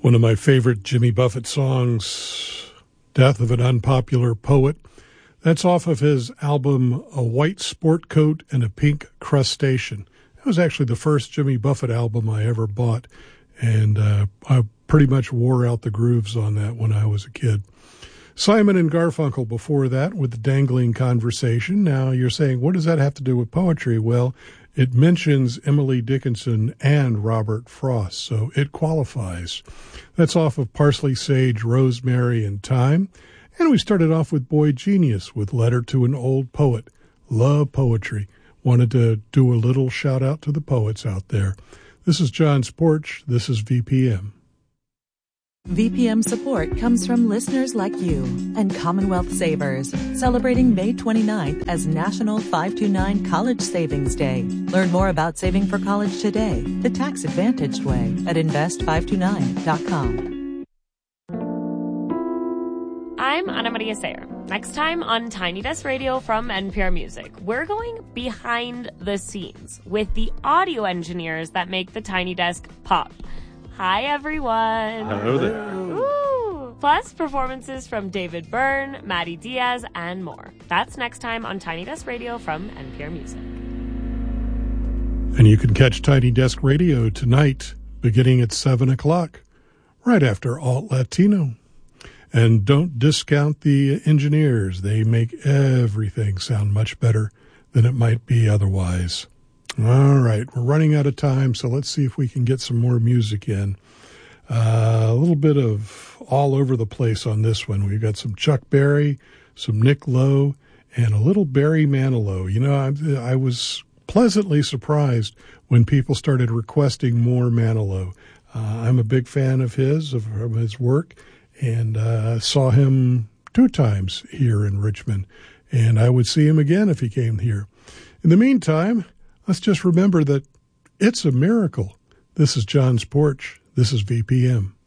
One of my favorite Jimmy Buffett songs, Death of an Unpopular Poet. That's off of his album, A White Sport Coat and a Pink Crustacean. That was actually the first Jimmy Buffett album I ever bought, and I pretty much wore out the grooves on that when I was a kid. Simon and Garfunkel before that with the Dangling Conversation. Now you're saying, what does that have to do with poetry? Well, it mentions Emily Dickinson and Robert Frost, so it qualifies. That's off of Parsley, Sage, Rosemary, and Thyme. And we started off with Boy Genius with Letter to an Old Poet. Love poetry. Wanted to do a little shout out to the poets out there. This is John's Porch. This is VPM. VPM support comes from listeners like you and Commonwealth Savers, celebrating May 29th as National 529 College Savings Day. Learn more about saving for college today, the tax-advantaged way, at invest529.com. I'm Ana Maria Sayer. Next time on Tiny Desk Radio from NPR Music, we're going behind the scenes with the audio engineers that make the Tiny Desk pop. Hi, everyone. Hello there. Ooh. Plus, performances from David Byrne, Maddie Diaz, and more. That's next time on Tiny Desk Radio from NPR Music. And you can catch Tiny Desk Radio tonight, beginning at 7 o'clock, right after Alt Latino. And don't discount the engineers. They make everything sound much better than it might be otherwise. All right, we're running out of time, so let's see if we can get some more music in. A little bit of all over the place on this one. We've got some Chuck Berry, some Nick Lowe, and a little Barry Manilow. You know, I was pleasantly surprised when people started requesting more Manilow. I'm a big fan of his work, and saw him 2 times here in Richmond, and I would see him again if he came here. In the meantime, let's just remember that it's a miracle. This is John's Porch. This is VPM.